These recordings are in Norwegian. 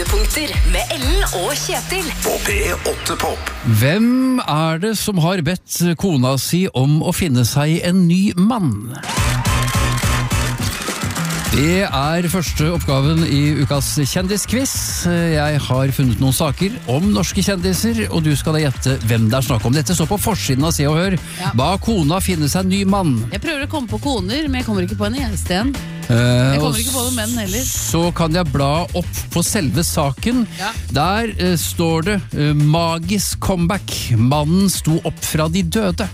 Høydepunkter med Ellen og Kjetil På P8 Pop. Hvem er det som har bedt kona si om å finne seg en ny mann? Det er første oppgaven i ukas kjendisquiz. Jeg har funnet noen saker om norske kjendiser, og du skal da gjette hvem det er snakk om. Dette står på forsiden av Se og Hør. Ba kona finne seg en ny mann. Jeg prøver å komme på koner, men jeg kommer ikke på en eneste en. Jeg kommer ikke på noen menn heller. Så kan jeg bla opp på selve saken. Ja. Der står det magisk comeback. Mannen sto opp fra de døde.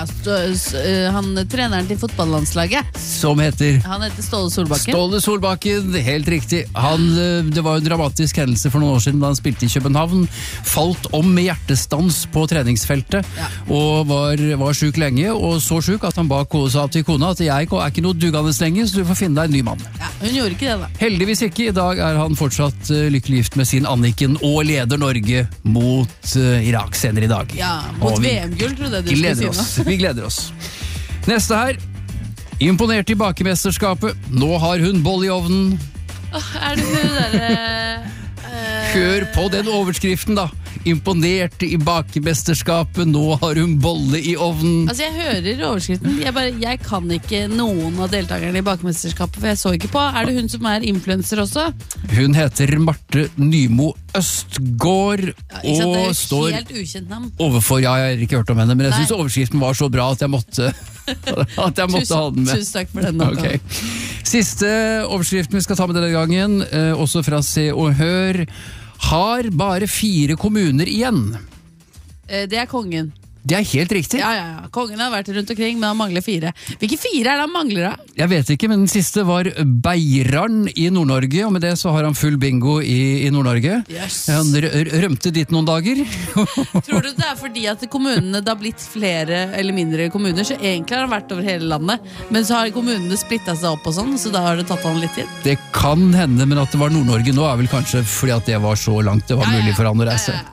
Han treneren til fotballandslaget. Som heter? Han heter Ståle Solbakken. Ståle Solbakken, helt riktig. Det var en dramatisk hendelse for noen år siden da han spilte i København. Falt om med hjertestans på treningsfeltet, og var syk lenge, og så syk at han sa til kona at jeg er ikke noe duggende lenge, så du får finne deg en ny mann. Ja, hun gjorde ikke det da. Heldigvis ikke. I dag er han fortsatt lykkelig gift med sin Anniken og leder Norge mot Irak senere i dag. Ja, mot VM-gull, trodde jeg du skulle si nå. Vi gleder oss. Neste her. Imponert i bakemesterskapet. Nå har hun boll i ovnen. Er det hun der... Hør på den overskriften da. Imponert i bakemesterskapet. Nå har hun bolle i ovnen. Altså jeg hører overskriften. Jeg kan ikke noen av deltakerne i bakemesterskapet, for jeg så ikke på. Er det hun som er influencer også? Hun heter Marte Nymo Østgård, og står helt ukjent navn. Overfor, jeg har ikke hørt om henne, men jeg synes overskriften var så bra at jeg måtte ha den med. Tusen takk for den. Okay. Siste overskriften vi skal ta med denne gangen, også fra Se og Hør. Har bare 4 kommuner igjen. Det er kongen. Det er helt riktig. Ja. Kongen har vært rundt omkring, men han mangler 4. Hvilke 4 er det han mangler da? Jeg vet ikke, men den siste var Beiarn i Nord-Norge, og med det så har han full bingo i Nord-Norge. Yes. Han rømte dit noen dager. Tror du det er fordi at kommunene det har blitt flere eller mindre kommuner, så egentlig har han vært over hele landet, men så har kommunene splittet seg opp og sånn, så da har det tatt han litt tid? Det kan hende, men at det var Nord-Norge nå er vel kanskje fordi at det var så langt det var mulig for han å reise.